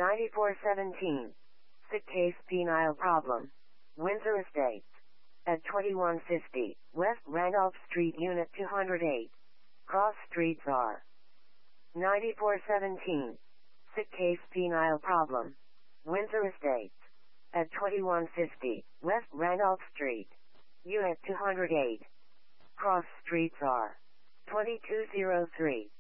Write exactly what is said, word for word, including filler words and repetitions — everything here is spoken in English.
ninety-four seventeen. Sick case penile problem. Windsor Estates. At twenty-one fifty, West Randolph Street, Unit two hundred eight. Cross Streets are. ninety-four seventeen. Sick case penile problem. Windsor Estates. At twenty-one fifty, West Randolph Street. Unit two hundred eight. Cross Streets are. twenty-two oh three.